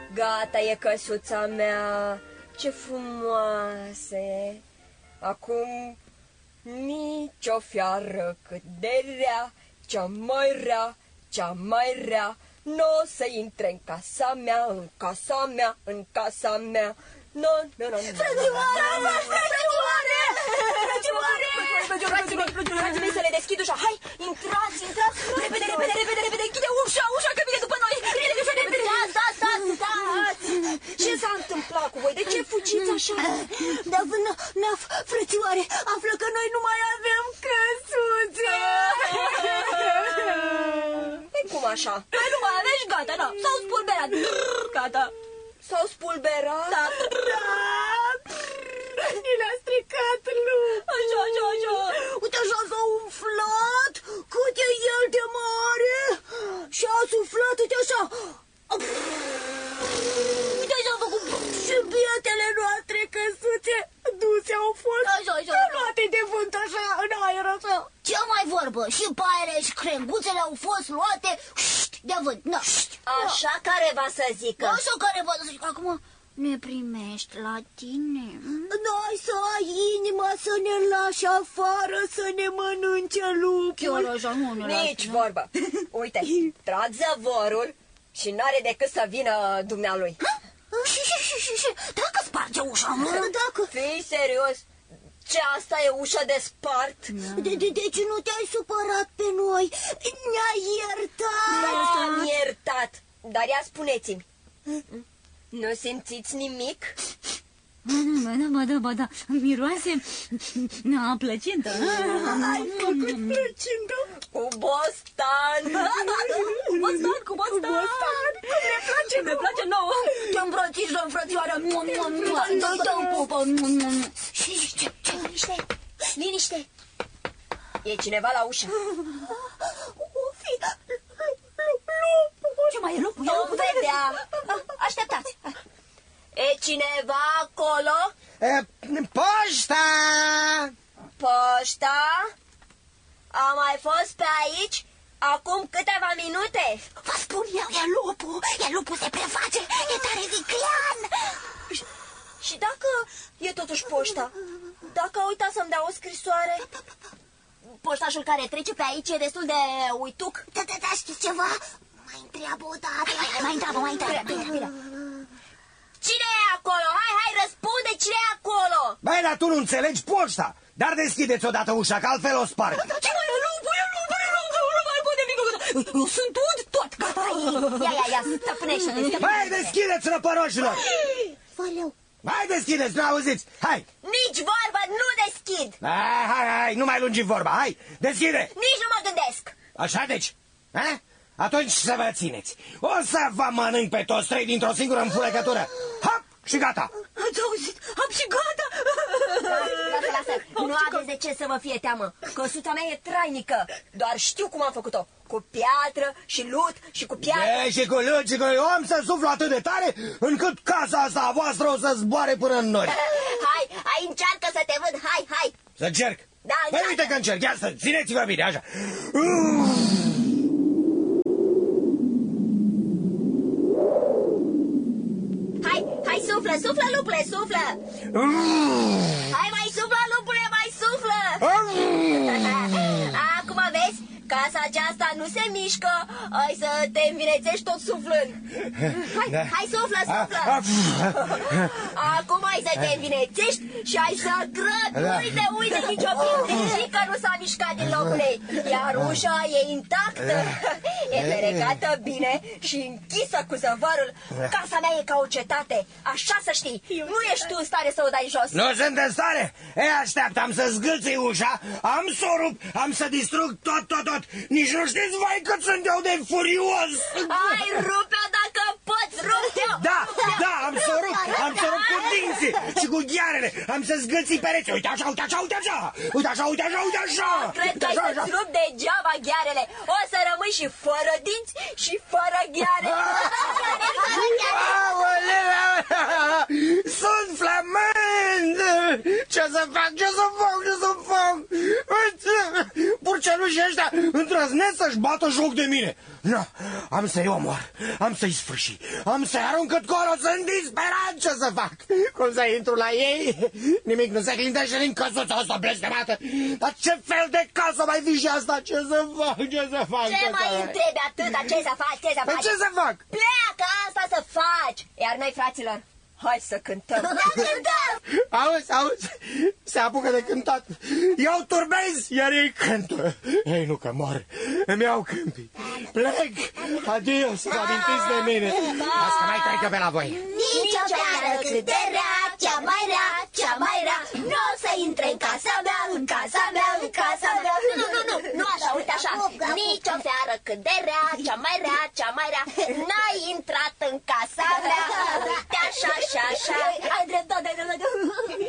Gata e căsuța mea, ce frumoase. Acum nici o fiară cât de rea, cea mai rea, n-o să intre în casa mea, în casa mea. No. Frații mei, să le deschid ușa. Hai, intrați. Repede, închide ușa, că vine după noi. Stați. Ce s-a întâmplat cu voi? De ce fugiți așa? Naf, frățioare, află că noi nu mai avem căsuțe. Cum așa? Noi nu mai avem și gata, da. S-au spulberat. Gata. S-au spulberat? Da. Ni le-a stricat lupul. Așa. Uite, așa s-a umflat. Cât e el de mare. Și a suflat, uite așa. Uite, așa a făcut. Și bietele noastre căsuțe duse au fost. Așa. Luate de vânt așa, în aer așa. Ce mai vorbă? Și paiele și crenguțele au fost luate de vânt. Așa careva să zică. Așa careva să zică. Acum ne primești la tine. N-ai să ai inima să ne lași afară, să ne mănânce lupul. Chiar așa, nu ne Nici vorbă. Uite, trag zăvorul și n-are decât să vină dumnealui. Și dacă sparge ușa, dacă... Fii serios? Ce, asta e ușa de spart? Deci nu te-ai supărat pe noi? Ne-ai iertat? Da, am iertat. Dar ia spuneți-mi, nu simțiți nimic? Ba da, miroase a plăcintă. Ai făcut plăcintă? Cu bostan. Cu bostan. Ne place nouă. Te îmbrățișăm, frățioară. Dă-i pupă. Liniște. E cineva la ușă. O fi lupul. Ce mai e lupul? Nu vedea. Așteptați. E cineva acolo? Poșta! Poșta? A mai fost pe aici acum câteva minute. Vă spun eu, e lupul se preface, e tare viclean. Și dacă e totuși poșta? Dacă a uitat să-mi dea o scrisoare? Poștașul care trece pe aici e destul de uituc. Da, știți ceva? Mai întreabă o dată. Mai întreabă. Bine. Cine e acolo? Hai, răspunde, cine e acolo? Băi, dar tu nu înțelegi poșta. Dar deschideți odată ușa, că altfel o sparg. Ce mai e lupul? Nu mai pot nimic. Eu sunt tot, gata. Ia, stăpânește-te. Băi, deschideți, răpăroșilor. Valeu. Hai, deschideți, nu auziți, hai. Nici vorbă, nu deschid. Hai, nu mai lungi vorba, hai, deschide. Nici nu mă gândesc. Așa deci, ha? Atunci să vă țineți. O să vă mănânc pe toți trei dintr-o singură înfurăcătură. Hop, și gata. Ați auzit? Am și gata. Lasă. Nu aveți de ce să vă fie teamă. Căsuța mea e trainică. Doar știu cum am făcut-o. Cu piatră și lut și cu piatră. Și cu lut și cu... Eu am să suflu atât de tare încât casa asta a voastră o să zboare până în nori. Hai, încearcă să te văd. Hai. Să încerc? Da, păi uite că încerc. Ia să țineți-vă bine, așa. Hai, suflă, lupule, suflă. Hai, mai suflă, lupule, mai suflă. Acum vezi, casa aceasta nu se mișcă. Hai să te învinețești tot suflând. Hai, suflă. Acum hai să te învinețești și hai să grăbi. Uite, nici o pietrică nu s-a mișcat din locul ei. Iar ușa e intactă. E ferecată bine și închisă cu zăvorul. Casa mea e ca o cetate. Așa să știi. Nu ești tu în stare să o dai jos. Nu sunt în stare? Așteaptă, am să zgâlțui ușa, am să o rup, am să distrug tot. Nici nu știți, vai, cât sunt eu de furios. Hai, rupe-o dacă poți, rupe-o. Da, am să o rup cu dinții și cu ghearele. Am să zgâlții pereți. Uite așa. Cred că ai să-ți rup degeaba ghearele. O să rămâi și fără dinți și fără gheare. Sunt flămând. Ce să fac? măcelușii ăștia îndrăznesc să-și bată joc de mine. No, am să-i omor, am să-i sfârși, am să-i arunc cât colo, sunt disperat ce să fac. Cum să intru la ei? Nimic nu se clintește din căsuța asta blestemată. Dar ce fel de casă mai fi și asta? Ce să fac, ce să fac? Ce mai întrebi atâta? Ce să faci, ce să faci? Ce să fac? Pleacă, asta să faci! Iar noi, fraților, hai să cântăm! Da, cântăm! Auzi, se apucă de cântat. Eu turbez, iar ei cântă. Ei, nu că mor, îmi iau câmpii. Plec, adio, să vă amintiți de mine. Las că mai trec eu pe la voi. Nici o seară cât de rea, cea mai rea, cea mai rea, nu o să intre în casa mea, în casa mea, în casa mea. Nu așa, uite așa. Nici o seară cât de rea, cea mai rea, cea mai rea, n-ai intrat în casa mea. Uite așa, așa, așa. Ai dreptate.